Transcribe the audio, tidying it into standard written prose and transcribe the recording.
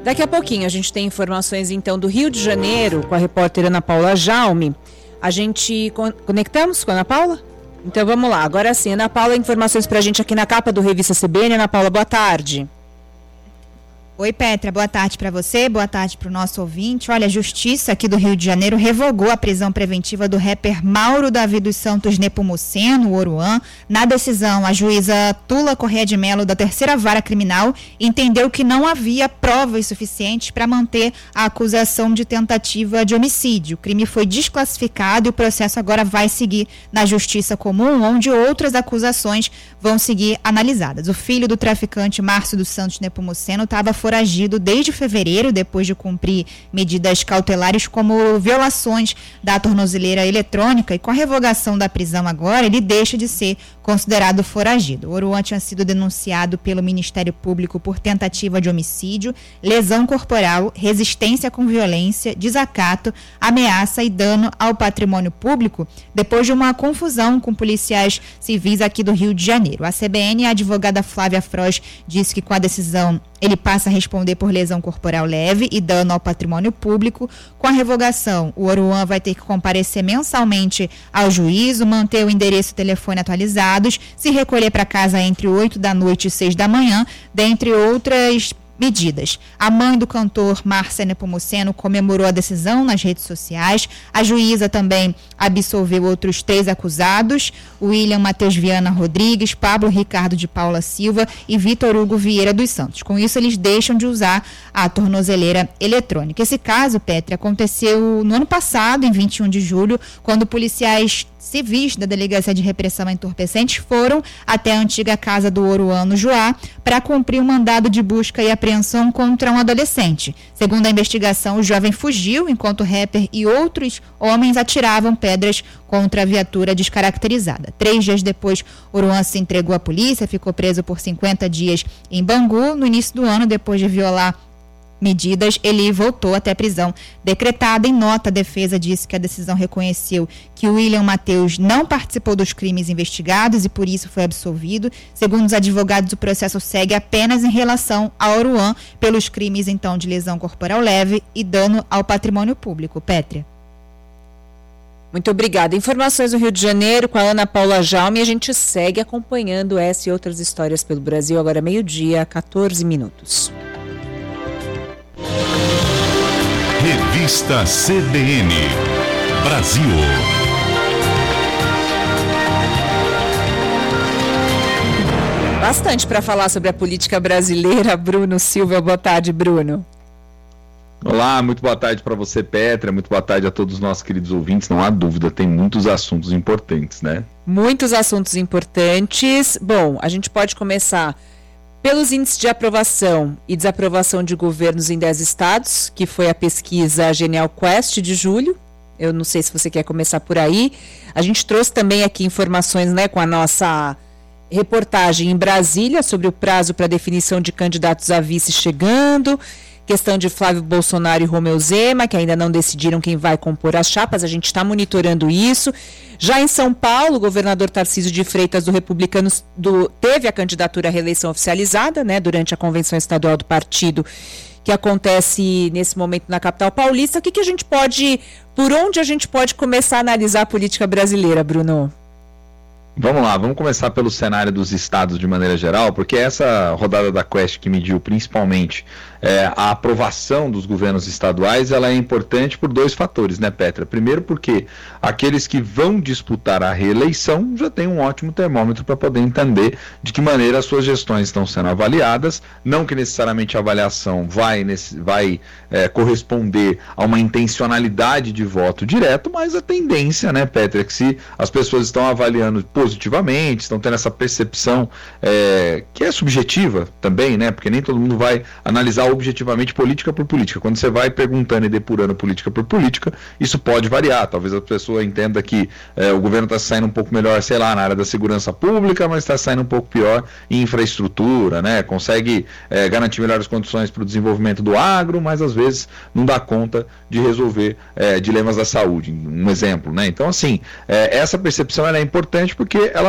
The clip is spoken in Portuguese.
Daqui a pouquinho a gente tem informações então do Rio de Janeiro com a repórter Ana Paula Jaume. A gente conectamos com a Ana Paula? Então vamos lá, agora sim, Ana Paula, informações pra gente aqui na capa do Revista CBN. Ana Paula, boa tarde. Oi, Petra, boa tarde para você, boa tarde para o nosso ouvinte. Olha, a Justiça aqui do Rio de Janeiro revogou a prisão preventiva do rapper Mauro Davi dos Santos Nepomuceno, o Oruan. Na decisão, a juíza Tula Corrêa de Mello, da Terceira Vara Criminal, entendeu que não havia provas suficientes para manter a acusação de tentativa de homicídio. O crime foi desclassificado e o processo agora vai seguir na Justiça Comum, onde outras acusações vão seguir analisadas. O filho do traficante Márcio dos Santos Nepomuceno estava foragido desde fevereiro, depois de cumprir medidas cautelares como violações da tornozeleira eletrônica, e com a revogação da prisão agora, ele deixa de ser considerado foragido. O Oruan tinha sido denunciado pelo Ministério Público por tentativa de homicídio, lesão corporal, resistência com violência, desacato, ameaça e dano ao patrimônio público, depois de uma confusão com policiais civis aqui do Rio de Janeiro. A CBN, a advogada Flávia Frois, disse que com a decisão ele passa a responder por lesão corporal leve e dano ao patrimônio público. Com a revogação, o Oruan vai ter que comparecer mensalmente ao juízo, manter o endereço e telefone atualizados, se recolher para casa entre 8 da noite e 6 da manhã, dentre outras medidas. A mãe do cantor Márcia Nepomuceno comemorou a decisão nas redes sociais. A juíza também absolveu outros 3 acusados: William Matheus Viana Rodrigues, Pablo Ricardo de Paula Silva e Vitor Hugo Vieira dos Santos. Com isso, eles deixam de usar a tornozeleira eletrônica. Esse caso, Petri, aconteceu no ano passado, em 21 de julho, quando policiais civis da Delegacia de Repressão a Entorpecentes foram até a antiga casa do Oruan, no Joá, para cumprir um mandado de busca e apreensão contra um adolescente. Segundo a investigação, o jovem fugiu enquanto o rapper e outros homens atiravam pedras contra a viatura descaracterizada. 3 dias depois, Oruan se entregou à polícia, ficou preso por 50 dias em Bangu. No início do ano, depois de violar medidas, ele voltou até a prisão decretada. Em nota, a defesa disse que a decisão reconheceu que o William Matheus não participou dos crimes investigados e por isso foi absolvido. Segundo os advogados, o processo segue apenas em relação a Oruan pelos crimes, então, de lesão corporal leve e dano ao patrimônio público. Pétria. Muito obrigada. Informações do Rio de Janeiro com a Ana Paula Jaume. A gente segue acompanhando essa e outras histórias pelo Brasil. Agora 12:00, 14 minutos. Revista CBN Brasil. Bastante para falar sobre a política brasileira. Bruno Silva, boa tarde, Bruno. Olá, muito boa tarde para você, Petra, muito boa tarde a todos os nossos queridos ouvintes. Não há dúvida, tem muitos assuntos importantes, né? Muitos assuntos importantes. Bom, a gente pode começar pelos índices de aprovação e desaprovação de governos em 10 estados, que foi a pesquisa Genial Quest de julho. Eu não sei se você quer começar por aí. A gente trouxe também aqui informações, né, com a nossa reportagem em Brasília sobre o prazo para definição de candidatos a vice chegando, questão de Flávio Bolsonaro e Romeu Zema, que ainda não decidiram quem vai compor as chapas. A gente está monitorando isso. Já em São Paulo, o governador Tarcísio de Freitas, do Republicanos, teve a candidatura à reeleição oficializada, né, durante a convenção estadual do partido, que acontece nesse momento na capital paulista. Por onde a gente pode começar a analisar a política brasileira, Bruno? Vamos lá, vamos começar pelo cenário dos estados de maneira geral, porque essa rodada da Quest que mediu principalmente a aprovação dos governos estaduais, ela é importante por 2 fatores, né, Petra? Primeiro porque aqueles que vão disputar a reeleição já têm um ótimo termômetro para poder entender de que maneira as suas gestões estão sendo avaliadas, não que necessariamente a avaliação vai corresponder a uma intencionalidade de voto direto, mas a tendência, né, Petra, é que se as pessoas estão avaliando positivamente, estão tendo essa percepção que é subjetiva também, né, porque nem todo mundo vai analisar objetivamente política por política. Quando você vai perguntando e depurando política por política, isso pode variar. Talvez a pessoa entenda que o governo está saindo um pouco melhor, sei lá, na área da segurança pública, mas está saindo um pouco pior em infraestrutura, né? Consegue garantir melhores condições para o desenvolvimento do agro, mas às vezes não dá conta de resolver dilemas da saúde, um exemplo, né? Então, assim, essa percepção ela é importante porque ela